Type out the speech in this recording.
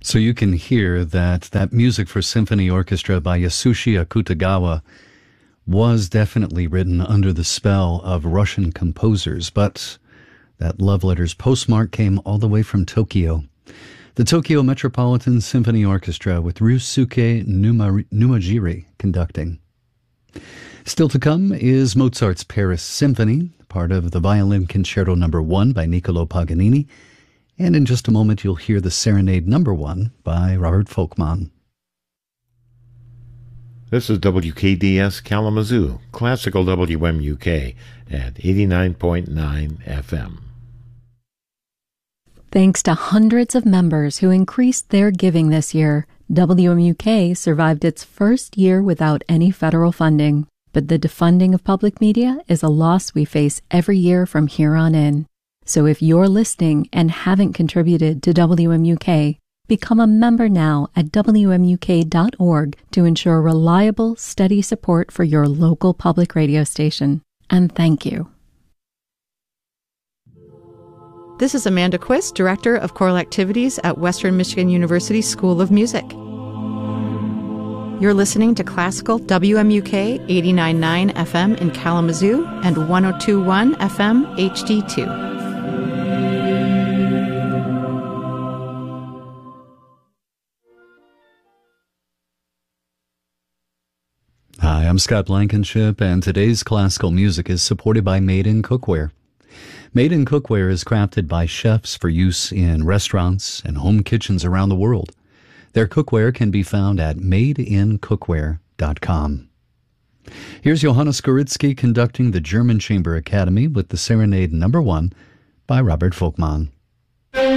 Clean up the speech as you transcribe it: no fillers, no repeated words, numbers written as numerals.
So you can hear that music for symphony orchestra by Yasushi Akutagawa was definitely written under the spell of Russian composers, but that love letter's postmark came all the way from Tokyo. The Tokyo Metropolitan Symphony Orchestra with Ryusuke Numajiri conducting. Still to come is Mozart's Paris Symphony, part of the Violin Concerto No. 1 by Niccolò Paganini, and in just a moment you'll hear the Serenade No. 1 by Robert Folkman. This is WKDS Kalamazoo, Classical WMUK at 89.9 FM. Thanks to hundreds of members who increased their giving this year, WMUK survived its first year without any federal funding. But the defunding of public media is a loss we face every year from here on in. So if you're listening and haven't contributed to WMUK, become a member now at WMUK.org to ensure reliable, steady support for your local public radio station. And thank you. This is Amanda Quist, Director of Choral Activities at Western Michigan University School of Music. You're listening to Classical WMUK 89.9 FM in Kalamazoo and 102.1 FM HD2. Hi, I'm Scott Blankenship, and today's classical music is supported by Made in Cookware. Made in Cookware is crafted by chefs for use in restaurants and home kitchens around the world. Their cookware can be found at madeincookware.com. Here's Johannes Goritsky conducting the German Chamber Academy with the Serenade No. 1 by Robert Folkman.